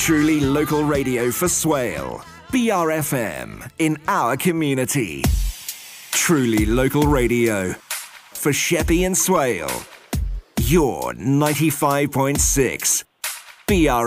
Truly local radio for Swale. BRFM in our community. Truly local radio for Sheppey and Swale. Your 95.6 BR